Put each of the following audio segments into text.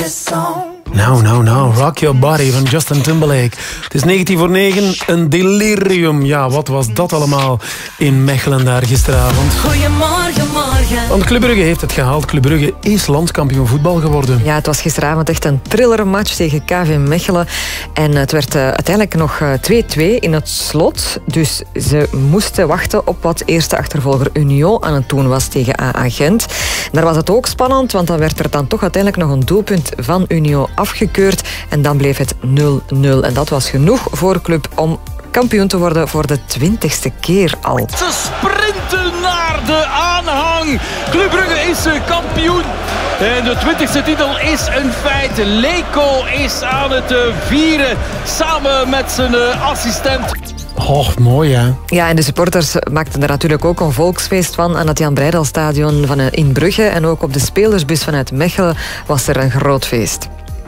Nou, Rock Your Body van Justin Timberlake. Het is 9:49, een delirium. Ja, wat was dat allemaal in Mechelen daar gisteravond? Goedemorgen, morgen. Want Club Brugge heeft het gehaald. Club Brugge is landskampioen voetbal geworden. Ja, het was gisteravond echt een thriller-match tegen KV Mechelen. En het werd uiteindelijk nog 2-2 in het slot. Dus ze moesten wachten op wat eerste achtervolger Union aan het doen was tegen AA Gent. Daar was het ook spannend, want dan werd er dan toch uiteindelijk nog een doelpunt van Union afgekeurd. En dan bleef het 0-0. En dat was genoeg voor de club om kampioen te worden voor de 20ste keer al. Ze sprinten naar de aanhang. Club Brugge is kampioen. En de 20ste titel is een feit. Leco is aan het vieren samen met zijn assistent. Och, mooi hè? Ja, en de supporters maakten er natuurlijk ook een volksfeest van aan het Jan Breydalstadion in Brugge. En ook op de spelersbus vanuit Mechelen was er een groot feest.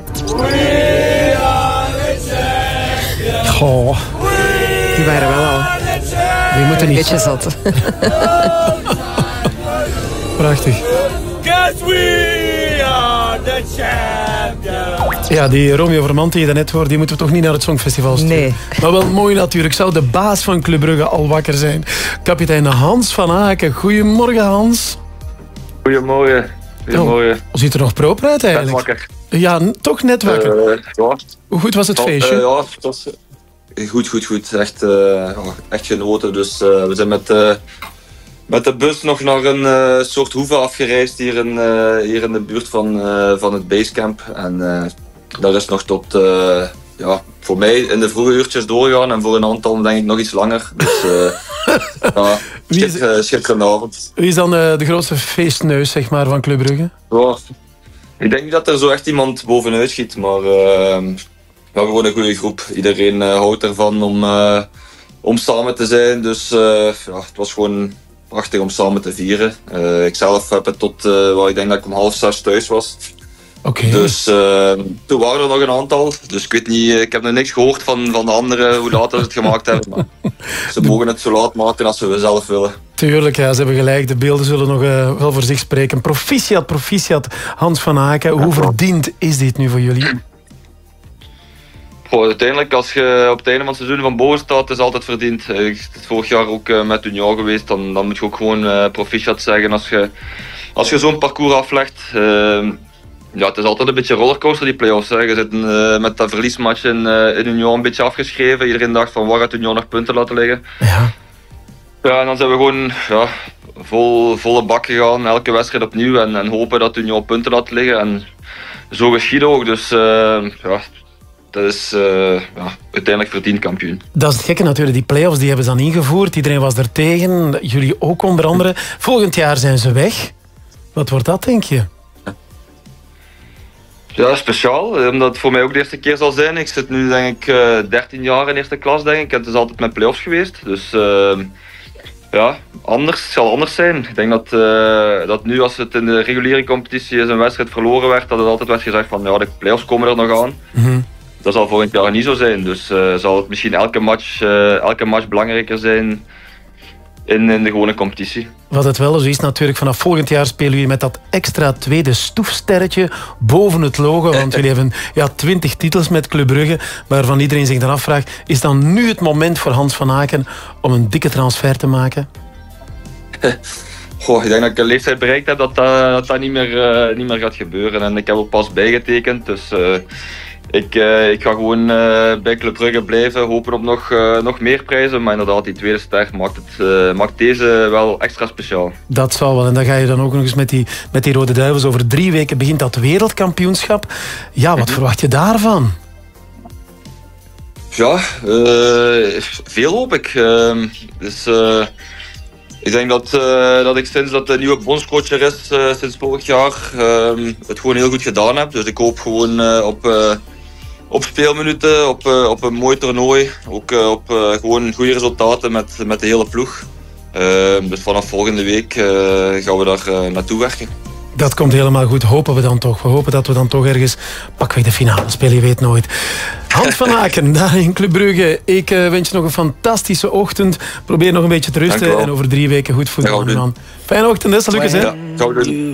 Goh. Die waren wel al Die moeten een niet beetje zat. Prachtig. We are the champions. Ja, die Romeo Vermand die je daarnet hoorde, die moeten we toch niet naar het Songfestival sturen. Nee. Maar wel mooi natuurlijk. Zou de baas van Club Brugge al wakker zijn? Kapitein Hans van Aken. Goedemorgen, Hans. Goedemorgen. Hoe ziet er nog proper uit eigenlijk? Wakker. Ja, toch net wakker. Ja. Hoe goed was het feestje? Ja, het was goed. Echt genoten. Dus we zijn met de bus nog naar een soort hoeve afgereisd hier in de buurt van het basecamp. En daar is nog tot, voor mij in de vroege uurtjes doorgaan en voor een aantal denk ik nog iets langer. Dus schitterende avond. Wie is dan de grootste feestneus zeg maar, van Club Brugge? Ja, ik denk niet dat er zo echt iemand bovenuit schiet, maar gewoon een goede groep. Iedereen houdt ervan om samen te zijn, dus het was gewoon prachtig om samen te vieren. Ik zelf heb het tot, ik denk dat ik om 5:30 thuis was. Oké. Dus toen waren er nog een aantal. Dus ik weet niet, ik heb nog niks gehoord van de anderen, hoe laat ze het gemaakt hebben. Maar ze mogen het zo laat maken als ze zelf willen. Tuurlijk, ja, ze hebben gelijk. De beelden zullen nog wel voor zich spreken. Proficiat, Hans van Aken. Hoe verdiend is dit nu voor jullie? Goh, uiteindelijk, als je op het einde van het seizoen van boven staat, is het altijd verdiend. Ik het vorig jaar ook met Union geweest, dan moet je ook gewoon proficiat zeggen als je zo'n parcours aflegt. Het is altijd een beetje rollercoaster die play-offs. Hè. Je zit met dat verliesmatch in Union een beetje afgeschreven. Iedereen dacht van waar gaat Union nog punten laten liggen. Ja, en dan zijn we gewoon volle bak gegaan, elke wedstrijd opnieuw en hopen dat Union punten laat liggen. En zo geschiedde ook, dus dat is uiteindelijk verdiend kampioen. Dat is het gekke natuurlijk, die play-offs die hebben ze dan ingevoerd. Iedereen was er tegen, jullie ook onder andere. Volgend jaar zijn ze weg. Wat wordt dat, denk je? Ja, speciaal, omdat het voor mij ook de eerste keer zal zijn. Ik zit nu denk ik 13 jaar in eerste klas, denk ik. Het is altijd met play-offs geweest. Dus het zal anders zijn. Ik denk dat nu, als het in de reguliere competitie een wedstrijd verloren werd, dat het altijd werd gezegd van ja, de play-offs komen er nog aan. Mm-hmm. Dat zal volgend jaar niet zo zijn. Dus zal het misschien elke match belangrijker zijn in de gewone competitie. Wat het wel zo is natuurlijk, vanaf volgend jaar spelen jullie met dat extra tweede stoefsterretje boven het logo. Want jullie hebben 20 titels met Club Brugge, waarvan iedereen zich dan afvraagt, is dan nu het moment voor Hans van Aken om een dikke transfer te maken? Ik denk dat ik een leeftijd bereikt heb dat dat niet meer gaat gebeuren. En ik heb ook pas bijgetekend, dus ik ga gewoon bij Club Brugge blijven, hopen op nog meer prijzen. Maar inderdaad, die tweede ster maakt deze wel extra speciaal. Dat zal wel. En dan ga je dan ook nog eens met die Rode Duivels. Over 3 weken begint dat wereldkampioenschap. Ja, wat verwacht je daarvan? Ja, veel hoop ik. Ik denk dat ik sinds dat de nieuwe bondscoach er is, sinds vorig jaar, het gewoon heel goed gedaan heb. Dus ik hoop gewoon op speelminuten, op een mooi toernooi, ook op gewoon goede resultaten met de hele ploeg. Dus vanaf volgende week gaan we daar naartoe werken. Dat komt helemaal goed, hopen we dan toch. We hopen dat we dan toch ergens pakweg de finale spelen, je weet nooit. Hans van Aken, daar in Club Brugge. Ik wens je nog een fantastische ochtend. Probeer nog een beetje te rusten en over 3 weken goed voetballen. Fijne ochtend, hè. Salut. Ja,